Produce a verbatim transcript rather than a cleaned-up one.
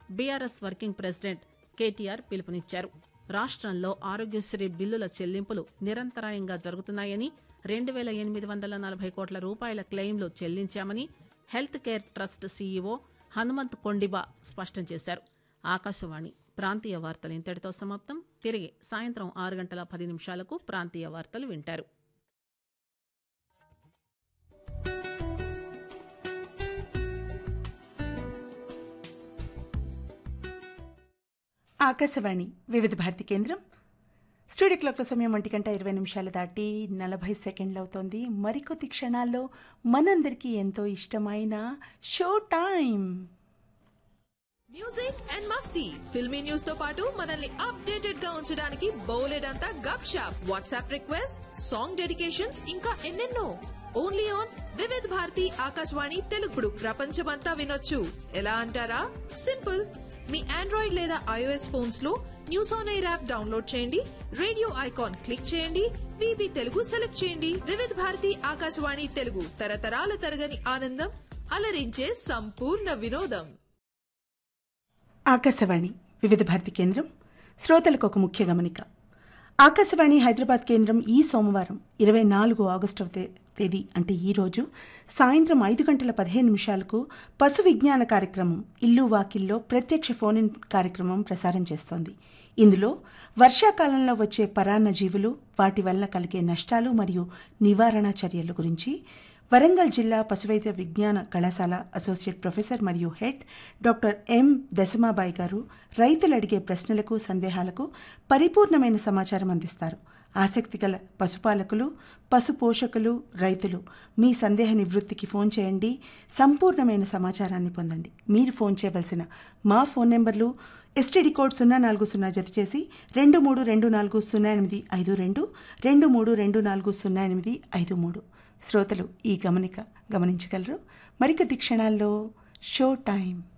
BRS working president KTR పిలుపునిచ్చారు. రాష్టంలో ఆరోగ్యశ్రీ బిల్లుల చెల్లింపులు నిరంతరాయంగా జరుగుతున్నాయని, రెండు వేల ఎనిమిది వందల నలభై కోట్ల రూపాయల క్లెయిమ్లు చెల్లించామని health care trust CEO Hanumanth Kondiba స్పష్టం చేశారు. ఆకాశవాణి ప్రాంతీయ వార్తలు ఇంతటితో సమాప్తం. తిరిగి సాయంత్రం ఆరు గంటల పది నిమిషాలకు ప్రాంతీయ వార్తలు వింటారు. ఆకాశవాణి వివిధ భారతి కేంద్రం. స్టూడియో క్లాక్ల సమయం ఒంటి గంట ఇరవై నిమిషాలు దాటి నలభై సెకండ్లు అవుతోంది. మరికొద్ది క్షణాల్లో మనందరికీ ఎంతో ఇష్టమైన show time. Music and Masti, filmy news తో పాటు మనల్ని అప్డేటెడ్ గా ఉంచడానికి బోలెడంతా గప్ shop, WhatsApp request, song dedications, ఇంకా ఎన్నెన్నో. ఓన్లీ ఆన్ వివిధ భారతి ఆకాశవాణి తెలుగుడు. ప్రపంచమంతా వినొచ్చు. ఎలా అంటారా? సింపుల్. మీ ఆండ్రాయిడ్ లేదా ఐఓఎస్ ఫోన్స్ లో news on air app download చేయండి, రేడియో ఐకాన్ క్లిక్ చేయండి, వీబీ తెలుగు సెలెక్ట్ చేయండి. వివిధ భారతి ఆకాశవాణి తెలుగు, తరతరాల తరగని ఆనందం, అలరించే సంపూర్ణ వినోదం. ఆకాశవాణి వివిధ భారతి కేంద్రం. శ్రోతలకు ఒక ముఖ్య గమనిక. ఆకాశవాణి హైదరాబాద్ కేంద్రం ఈ సోమవారం ఇరవై నాలుగు ఆగస్టు తేదీ అంటే ఈరోజు సాయంత్రం ఐదు గంటల పదిహేను నిమిషాలకు పశు విజ్ఞాన కార్యక్రమం ఇల్లు వాకిల్లో ప్రత్యక్ష ఫోన్ ఇన్ కార్యక్రమం ప్రసారం చేస్తోంది. ఇందులో వర్షాకాలంలో వచ్చే పరాన్న జీవులు, వాటి వల్ల కలిగే నష్టాలు మరియు నివారణ చర్యల గురించి వరంగల్ జిల్లా పశువైద్య విజ్ఞాన కళాశాల అసోసియేట్ ప్రొఫెసర్ మరియు హెడ్ డాక్టర్ ఎం దశమాబాయి గారు రైతులు అడిగే ప్రశ్నలకు, సందేహాలకు పరిపూర్ణమైన సమాచారం అందిస్తారు. ఆసక్తి గల పశుపాలకులు, పశు పోషకులు, రైతులు మీ సందేహ నివృత్తికి ఫోన్ చేయండి. సంపూర్ణమైన సమాచారాన్ని పొందండి. మీరు ఫోన్ చేయవలసిన మా ఫోన్ నెంబర్లు ఎస్టీడీ కోడ్ సున్నా నాలుగు సున్నా జత చేసి రెండు మూడు రెండు నాలుగు సున్నా ఎనిమిది ఐదు రెండు, రెండు మూడు రెండు నాలుగు సున్నా ఎనిమిది ఐదు మూడు. శ్రోతలు ఈ గమనిక గమనించగలరు. మరికొద్ది క్షణాల్లో షో టైం.